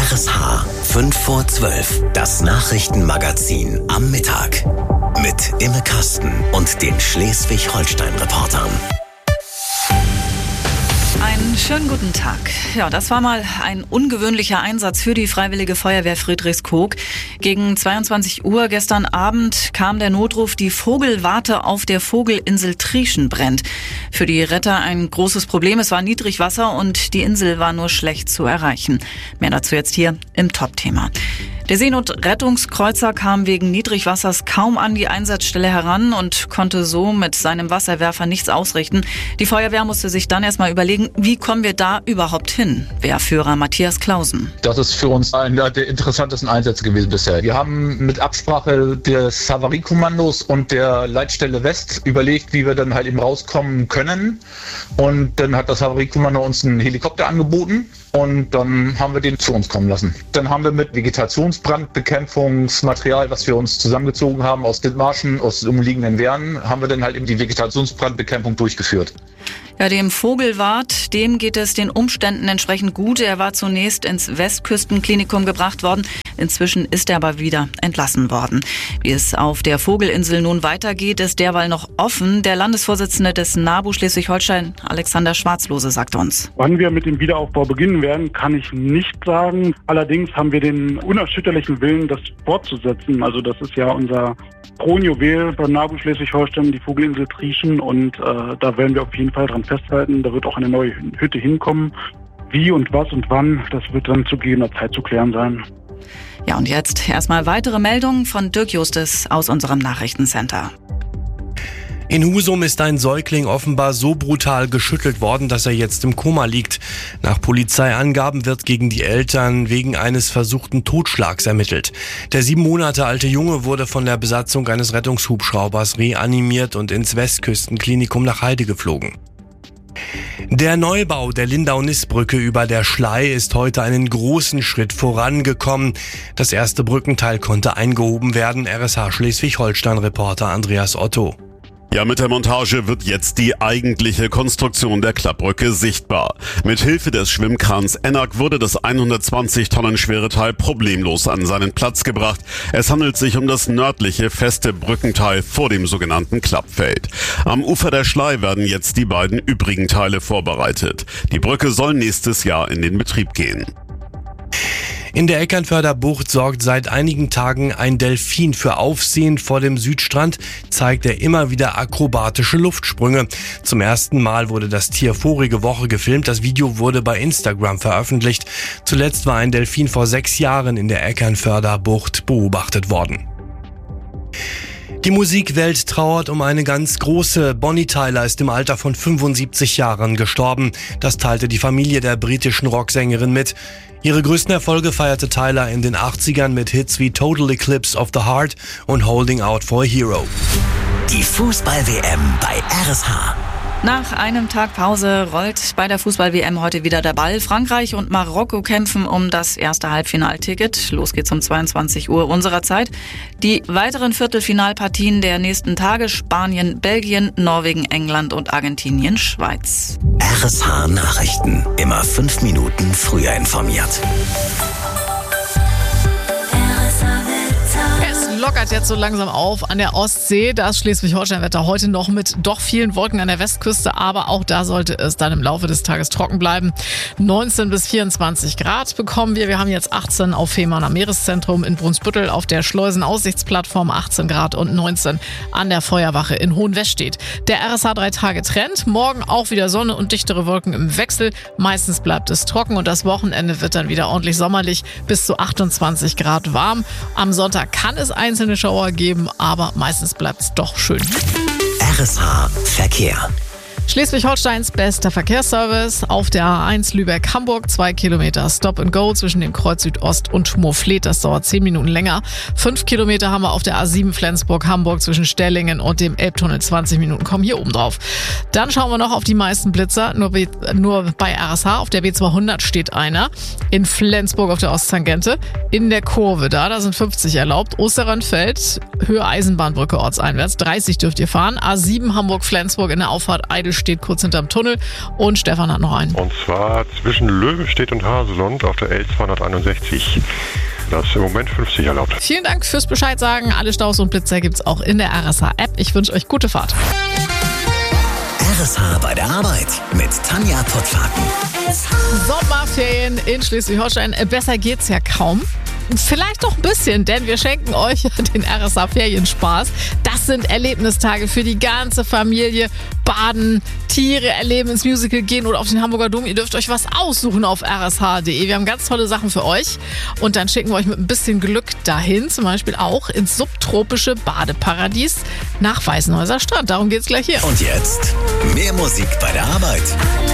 RSH 5 vor 12, das Nachrichtenmagazin am Mittag. Mit Imme Kasten und den Schleswig-Holstein-Reportern. Einen schönen guten Tag. Ja, das war mal ein ungewöhnlicher Einsatz für die Freiwillige Feuerwehr Friedrichskoog. Gegen 22 Uhr gestern Abend kam der Notruf, die Vogelwarte auf der Vogelinsel Trieschen brennt. Für die Retter ein großes Problem. Es war Niedrigwasser und die Insel war nur schlecht zu erreichen. Mehr dazu jetzt hier im Top-Thema. Der Seenotrettungskreuzer kam wegen Niedrigwassers kaum an die Einsatzstelle heran und konnte so mit seinem Wasserwerfer nichts ausrichten. Die Feuerwehr musste sich dann erstmal überlegen, wie kommen wir da überhaupt hin? Wehrführer Matthias Clausen. Das ist für uns einer der interessantesten Einsätze gewesen bisher. Wir haben mit Absprache des Havariekommandos und der Leitstelle West überlegt, wie wir dann halt eben rauskommen können. Und dann hat das Havariekommando uns einen Helikopter angeboten. Und dann haben wir den zu uns kommen lassen. Dann haben wir mit Vegetationsbrandbekämpfungsmaterial, was wir uns zusammengezogen haben aus Dithmarschen, aus umliegenden Wehren, haben wir dann halt eben die Vegetationsbrandbekämpfung durchgeführt. Ja, dem Vogelwart, dem geht es den Umständen entsprechend gut. Er war zunächst ins Westküstenklinikum gebracht worden. Inzwischen ist er aber wieder entlassen worden. Wie es auf der Vogelinsel nun weitergeht, ist derweil noch offen. Der Landesvorsitzende des NABU Schleswig-Holstein, Alexander Schwarzlose, sagt uns. Wann wir mit dem Wiederaufbau beginnen werden, kann ich nicht sagen. Allerdings haben wir den unerschütterlichen Willen, das fortzusetzen. Also das ist ja unser Kronjuwel beim NABU Schleswig-Holstein, die Vogelinsel Trieschen. Und da werden wir auf jeden Fall dran festhalten. Da wird auch eine neue Hütte hinkommen. Wie und was und wann, das wird dann zu gegebener Zeit zu klären sein. Ja, und jetzt erstmal weitere Meldungen von Dirk Justus aus unserem Nachrichtencenter. In Husum ist ein Säugling offenbar so brutal geschüttelt worden, dass er jetzt im Koma liegt. Nach Polizeiangaben wird gegen die Eltern wegen eines versuchten Totschlags ermittelt. Der 7 Monate alte Junge wurde von der Besatzung eines Rettungshubschraubers reanimiert und ins Westküstenklinikum nach Heide geflogen. Der Neubau der Lindau-Nissbrücke über der Schlei ist heute einen großen Schritt vorangekommen. Das erste Brückenteil konnte eingehoben werden. RSH Schleswig-Holstein-Reporter Andreas Otto. Ja, mit der Montage wird jetzt die eigentliche Konstruktion der Klappbrücke sichtbar. Mit Hilfe des Schwimmkrans Enak wurde das 120 Tonnen schwere Teil problemlos an seinen Platz gebracht. Es handelt sich um das nördliche feste Brückenteil vor dem sogenannten Klappfeld. Am Ufer der Schlei werden jetzt die beiden übrigen Teile vorbereitet. Die Brücke soll nächstes Jahr in den Betrieb gehen. In der Eckernförder Bucht sorgt seit einigen Tagen ein Delfin für Aufsehen. Vor dem Südstrand zeigt er immer wieder akrobatische Luftsprünge. Zum ersten Mal wurde das Tier vorige Woche gefilmt. Das Video wurde bei Instagram veröffentlicht. Zuletzt war ein Delfin vor 6 Jahren in der Eckernförder Bucht beobachtet worden. Die Musikwelt trauert um eine ganz große. Bonnie Tyler ist im Alter von 75 Jahren gestorben. Das teilte die Familie der britischen Rocksängerin mit. Ihre größten Erfolge feierte Tyler in den 80ern mit Hits wie Total Eclipse of the Heart und Holding Out for a Hero. Die Fußball-WM bei RSH. Nach einem Tag Pause rollt bei der Fußball-WM heute wieder der Ball. Frankreich und Marokko kämpfen um das erste Halbfinalticket. Los geht's um 22 Uhr unserer Zeit. Die weiteren Viertelfinalpartien der nächsten Tage: Spanien, Belgien, Norwegen, England und Argentinien, Schweiz. RSH Nachrichten. Immer 5 Minuten früher informiert. Lockert jetzt so langsam auf an der Ostsee. Das Schleswig-Holstein-Wetter heute noch mit doch vielen Wolken an der Westküste, aber auch da sollte es dann im Laufe des Tages trocken bleiben. 19 bis 24 Grad bekommen wir. Wir haben jetzt 18 auf Fehmarn am Meereszentrum, in Brunsbüttel auf der Schleusenaussichtsplattform 18 Grad und 19 an der Feuerwache in Hohenwestedt. Der RSH 3-Tage-Trend. Morgen auch wieder Sonne und dichtere Wolken im Wechsel. Meistens bleibt es trocken und das Wochenende wird dann wieder ordentlich sommerlich, bis zu 28 Grad warm. Am Sonntag kann es einzelne Schauer geben, aber meistens bleibt es doch schön. RSH Verkehr. Schleswig-Holsteins bester Verkehrsservice auf der A1 Lübeck-Hamburg. 2 Kilometer Stop and Go zwischen dem Kreuz Südost und Moorfleet. Das dauert 10 Minuten länger. 5 Kilometer haben wir auf der A7 Flensburg-Hamburg zwischen Stellingen und dem Elbtunnel. 20 Minuten kommen hier oben drauf. Dann schauen wir noch auf die meisten Blitzer. Nur bei RSH auf der B200 steht einer. In Flensburg auf der Osttangente. In der Kurve da sind 50 erlaubt. Osterrandfeld, Höhe Eisenbahnbrücke ortseinwärts. 30 dürft ihr fahren. A7 Hamburg-Flensburg in der Auffahrt Eidelstedt steht kurz hinterm Tunnel. Und Stefan hat noch einen. Und zwar zwischen Löwenstedt und Haselund auf der L261. Das ist im Moment 50 erlaubt. Vielen Dank fürs Bescheid sagen. Alle Staus und Blitzer gibt's auch in der RSH-App. Ich wünsche euch gute Fahrt. RSH bei der Arbeit mit Tanja Pottwarten. Sommerferien in Schleswig-Holstein. Besser geht's ja kaum. Vielleicht doch ein bisschen, denn wir schenken euch den RSH-Ferienspaß. Das sind Erlebnistage für die ganze Familie. Baden, Tiere erleben, ins Musical gehen oder auf den Hamburger Dom. Ihr dürft euch was aussuchen auf rsh.de. Wir haben ganz tolle Sachen für euch. Und dann schicken wir euch mit ein bisschen Glück dahin, zum Beispiel auch ins subtropische Badeparadies nach Weißenhäuser Strand. Darum geht's gleich hier. Und jetzt mehr Musik bei der Arbeit.